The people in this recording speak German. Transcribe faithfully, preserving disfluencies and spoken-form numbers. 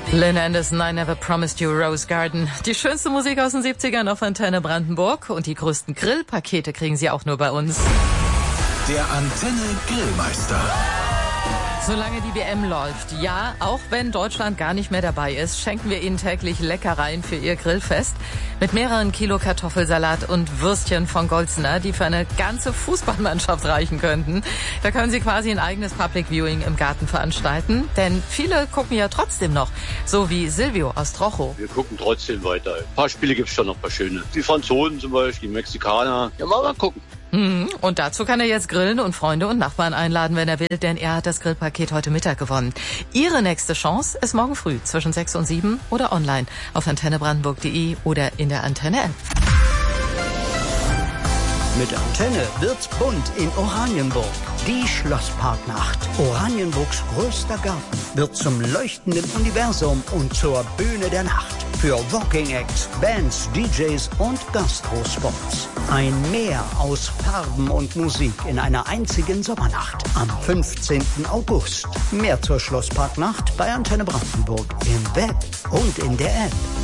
Lynn Anderson, I Never Promised You Rose Garden. Die schönste Musik aus den siebzigern auf Antenne Brandenburg und die größten Grillpakete kriegen Sie auch nur bei uns. Der Antenne Grillmeister. Solange die W M läuft, ja, auch wenn Deutschland gar nicht mehr dabei ist, schenken wir Ihnen täglich Leckereien für Ihr Grillfest mit mehreren Kilo Kartoffelsalat und Würstchen von Golzner, die für eine ganze Fußballmannschaft reichen könnten. Da können Sie quasi ein eigenes Public Viewing im Garten veranstalten, denn viele gucken ja trotzdem noch, so wie Silvio aus Trocho. Wir gucken trotzdem weiter. Ein paar Spiele gibt's schon noch, ein paar schöne. Die Franzosen zum Beispiel, die Mexikaner. Ja, mal, mal gucken. Und dazu kann er jetzt grillen und Freunde und Nachbarn einladen, wenn er will, denn er hat das Grillpaket heute Mittag gewonnen. Ihre nächste Chance ist morgen früh zwischen sechs und sieben oder online auf antenne brandenburg punkt de oder in der Antenne-App. Mit Antenne wird's bunt in Oranienburg. Die Schlossparknacht. Oranienburgs größter Garten wird zum leuchtenden Universum und zur Bühne der Nacht. Für Walking Acts, Bands, D Js und Gastrospots. Ein Meer aus Farben und Musik in einer einzigen Sommernacht am fünfzehnten August. Mehr zur Schlossparknacht bei Antenne Brandenburg im Web und in der App.